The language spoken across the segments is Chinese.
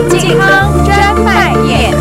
健康专卖店。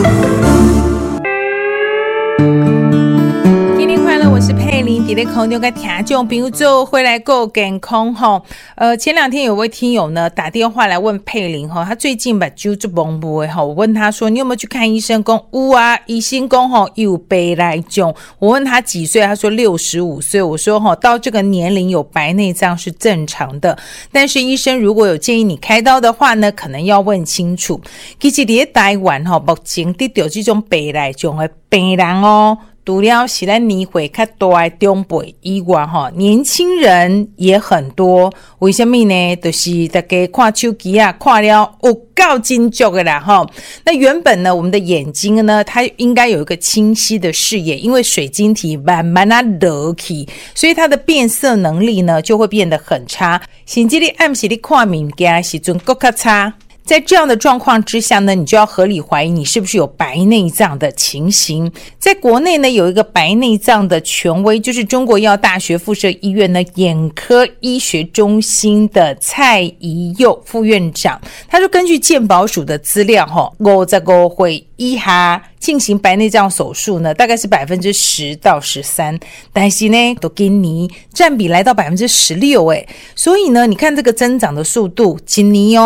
我是佩玲，在空中跟听众朋友做回来够健康吼。前两天有位听友呢打电话来问佩玲吼，他最近目睭就蒙不吼，我问他说你有没有去看医生？讲有啊，医生讲吼有白内障。我问他几岁，他说65岁。我说吼到这个年龄有白内障是正常的，但是医生如果有建议你开刀的话呢，可能要问清楚。其实在台湾吼，目前得到这种白内障的病人哦。除了是咱年岁较大的长辈以外年轻人也很多。为什么呢？就是大家看手机啊，看了有够精足的啦那原本呢，我们的眼睛呢，它应该有一个清晰的视野，因为水晶体慢慢落去，所以它的变色能力呢就会变得很差，甚至你暗时你看物件的时阵更较差。在这样的状况之下呢，你就要合理怀疑你是不是有白内障的情形。在国内呢，有一个白内障的权威，就是中国医药大学附设医院呢眼科医学中心的蔡宜佑副院长，他就根据健保署的资料55岁以下进行白内障手术呢，大概是10%到13%，但是呢，都今年占比来到16%所以呢，你看这个增长的速度，今年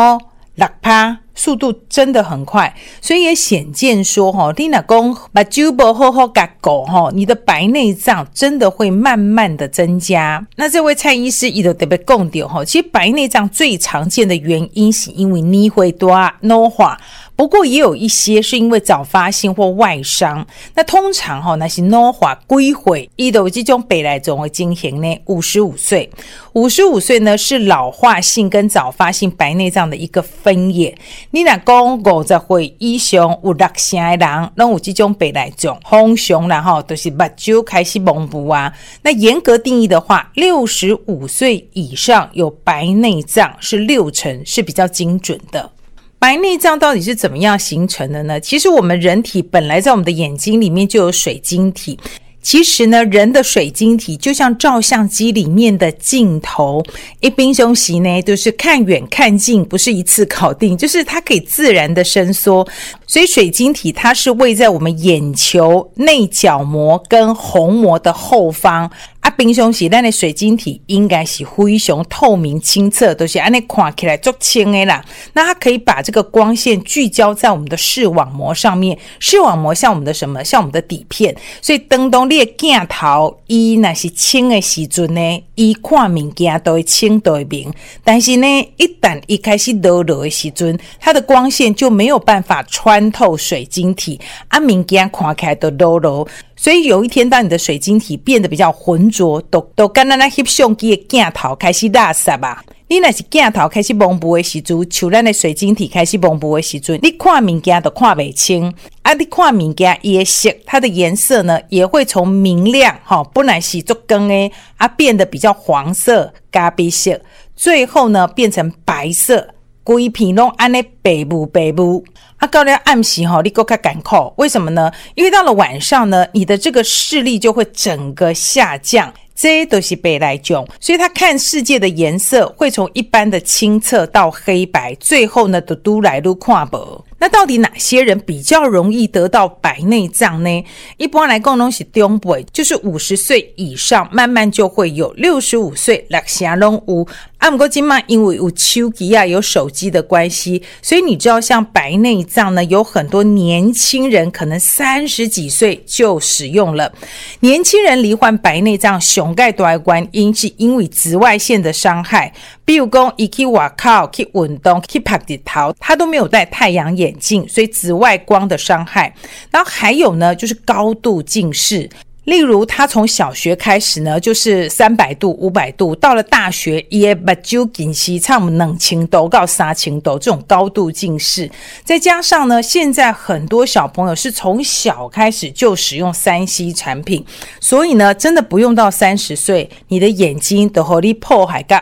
6%，速度真的很快，所以也显见说你若说目睭不好好甲顾你的白内障真的会慢慢的增加。那这位蔡医师他就特别讲到其实白内障最常见的原因是因为年岁大老化，不过也有一些是因为早发性或外伤。那通常那是老化几岁他就有这种白内障的情形呢？55岁，55岁呢是老化性跟早发性白内障的一个分野。你若讲50岁以上有60%的人都有这种白内障，通常啦就是目睭开始蒙糊啊。那严格定义的话，65岁以上有白内障是60%，是比较精准的。白内障到底是怎么样形成的呢？其实我们人体本来在我们的眼睛里面就有水晶体。其实呢，人的水晶体就像照相机里面的镜头，一般东西呢就是看远看近，不是一次搞定，就是它可以自然的伸缩。所以水晶体它是位在我们眼球内角膜跟虹膜的后方。平常时咱的水晶体应该是非常透明清澈，都是这样看起来很清的啦。那它可以把这个光线聚焦在我们的视网膜上面，视网膜像我们的什么？像我们的底片。所以当你的镜头它若是清的时候呢，它看物件都会清都会明。但是呢，一旦它开始落的时候，它的光线就没有办法穿透水晶体，物件看起来都落。所以有一天当你的水晶体变得比较浑浊，都跟咱翕相机的镜头开始垃圾吧。你若是镜头开始蒙糊的时候，像咱的水晶体开始蒙糊的时候，你看物件都看不清你看物件它的色，它的颜色呢也会从明亮本来是很光的变得比较黄色咖啡色，最后呢变成白色，规片都这样白雾到了暗时你更加艰苦。为什么呢？因为到了晚上呢，你的这个视力就会整个下降，这都是白内障。所以他看世界的颜色会从一般的清澈到黑白，最后呢就愈来愈看不。那到底哪些人比较容易得到白内障呢？一般来讲都是长辈，就是50岁以上慢慢就会有，65岁60%都有。不过现在因为有手机有手机的关系，所以你知道像白内障呢，有很多年轻人可能30几岁就使用了。年轻人罹患白内障上最大的原因是因为紫外线的伤害，比如说他去外口去运动去晒日头，他都没有戴太阳眼镜，所以紫外光的伤害。然后还有呢就是高度近视，例如他从小学开始呢就是300度500度，到了大学也目睭近视差不多2000度到3000度，这种高度近视。再加上呢现在很多小朋友是从小开始就使用 3C 产品，所以呢真的不用到30岁，你的眼睛就给你破坏到有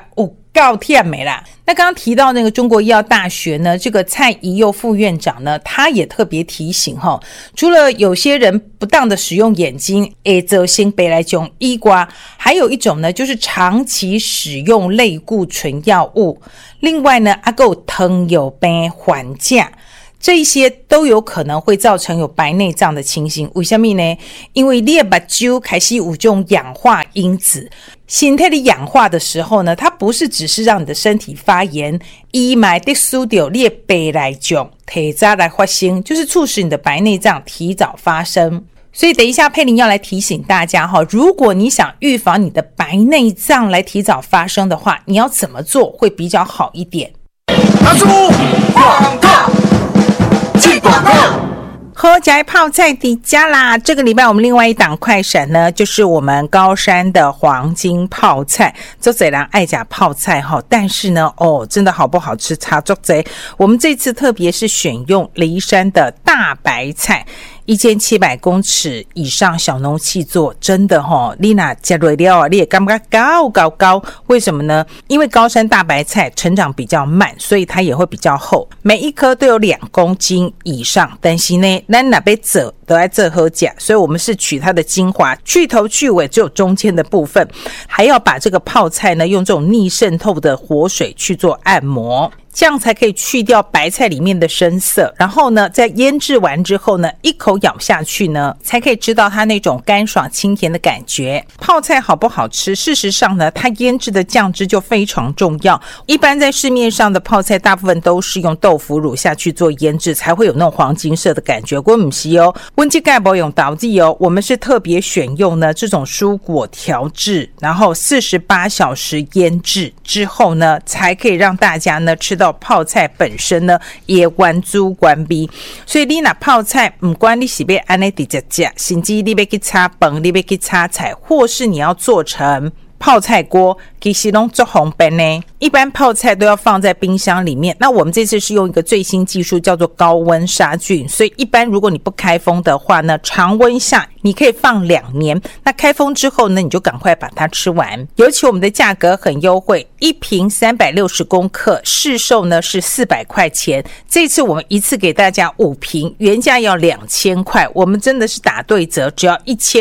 告天没啦。那刚刚提到那个中国医药大学呢，这个蔡宜佑副院长呢，他也特别提醒除了有些人不当的使用眼睛则先别来种医瓜，还有一种呢就是长期使用类固醇药物，另外呢还有糖尿病患者，这一些都有可能会造成有白内障的情形。为什么呢？因为你的目睭开始有这种氧化因子，身体的氧化的时候呢，它不是只是让你的身体发炎，它会使到你的白内障提早来发生，就是促使你的白内障提早发生。所以等一下佩玲要来提醒大家如果你想预防你的白内障来提早发生的话，你要怎么做会比较好一点？ 拿出广告，进广告。 好宅泡菜底加啦！这个礼拜我们另外一档快闪呢，就是我们高山的黄金泡菜。做贼人爱甲泡菜但是呢真的好不好吃差做贼。我们这次特别是选用梨山的大白菜，1700公尺以上小农契作，真的你那吃落了你也感觉高，为什么呢？因为高山大白菜成长比较慢，所以它也会比较厚，每一颗都有2公斤以上，但是呢咱哪边做都在这喝假，所以我们是取它的精华，去头去尾，只有中间的部分，还要把这个泡菜呢用这种逆渗透的活水去做按摩，这样才可以去掉白菜里面的深色。然后呢在腌制完之后呢，一口咬下去呢，才可以知道它那种干爽清甜的感觉。泡菜好不好吃，事实上呢它腌制的酱汁就非常重要。一般在市面上的泡菜大部分都是用豆腐乳下去做腌制，才会有那种黄金色的感觉。我不是温基盖不用倒地我们是特别选用呢这种蔬果调制，然后48小时腌制之后呢，才可以让大家呢吃到泡菜本身呢也完煮完毕。所以你那泡菜不管你是要按呢直接吃，甚至你要去炒饭，你要去炒菜，或是你要做成泡菜锅，其实都做红本呢。一般泡菜都要放在冰箱里面，那我们这次是用一个最新技术叫做高温杀菌，所以一般如果你不开封的话呢，常温下你可以放2年，那开封之后呢，你就赶快把它吃完。尤其我们的价格很优惠，一瓶360公克，市售呢是400块钱，这次我们一次给大家5瓶，原价要2000块，我们真的是打对折，只要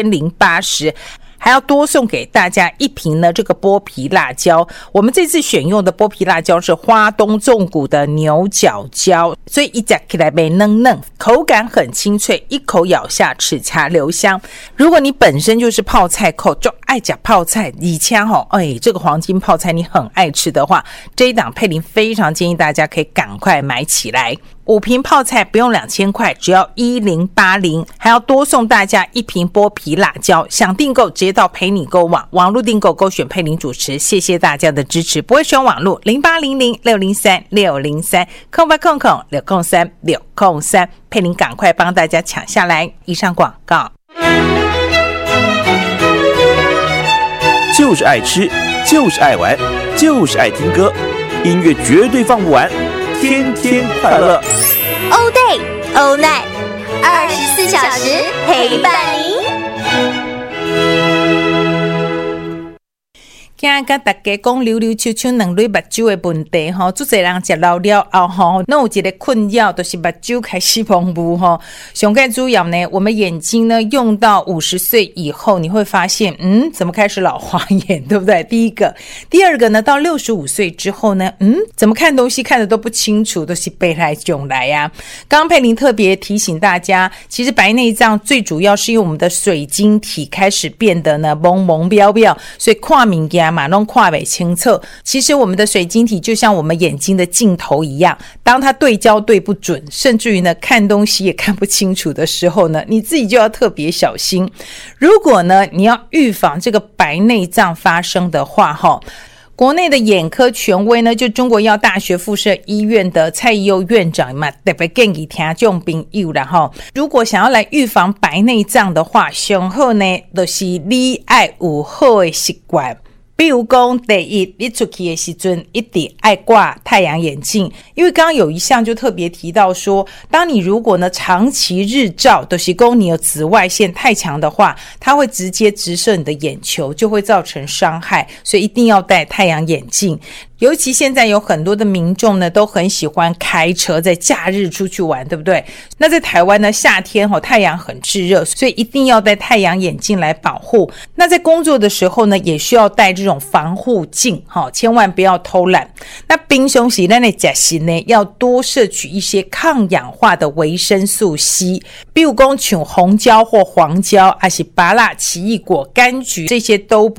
1080，还要多送给大家1瓶呢这个剥皮辣椒。我们这次选用的剥皮辣椒是花东纵谷的牛角椒，所以一夹起来被嫩嫩，口感很清脆，一口咬下齿颊留香。如果你本身就是泡菜控，就爱夹泡菜，以前这个黄金泡菜你很爱吃的话，这一档佩玲非常建议大家可以赶快买起来。5瓶泡菜不用2000块，只要1080，还要多送大家1瓶剥皮辣椒。想订购直接到陪你购网，网络订购勾选佩玲主持。谢谢大家的支持，不会选网络0800603603空白空空603，佩玲赶快帮大家抢下来。以上广告。 就是爱吃，就是爱玩，就是爱听歌，音乐绝对放不完，天天快乐。 All day, all night, 24小时陪伴您。 今日跟大家讲溜溜秋秋两类目睭的问题很多人吃老了后那有一个困扰，就是目睭开始蒙雾上盖主要呢，我们眼睛呢用到50岁以后，你会发现怎么开始老花眼，对不对？第一个。第二个呢，到65岁之后呢怎么看东西看得都不清楚，都是背来囧来呀。刚刚佩玲特别提醒大家，其实白内障最主要是因为我们的水晶体开始变得呢蒙蒙标标，所以看物件嘛弄看不清楚。其实我们的水晶体就像我们眼睛的镜头一样，当它对焦对不准，甚至于呢看东西也看不清楚的时候呢，你自己就要特别小心。如果呢你要预防这个白内障发生的话国内的眼科权威呢，就中国医药大学附设医院的蔡宜佑院长嘛，特别建议听众朋友啦如果想要来预防白内障的话，上好呢就是你要有好的习惯。比如说第一，你出去的时候一定要挂太阳眼镜，因为刚刚有一项就特别提到说，当你如果呢长期日照，就是说你有紫外线太强的话，它会直接直射你的眼球，就会造成伤害，所以一定要戴太阳眼镜。 尤其现在有很多的民众呢都很喜欢开车在假日出去玩，对不对？那在台湾呢，夏天太阳很炙热，所以一定要戴太阳眼镜来保护。那在工作的时候呢，也需要戴这种防护镜，千万不要偷懒。那平常时咱的吃食呢，要多摄取一些抗氧化的维生素 C， 比如说像红椒或黄椒，还是芭乐、奇异果、柑橘，这些都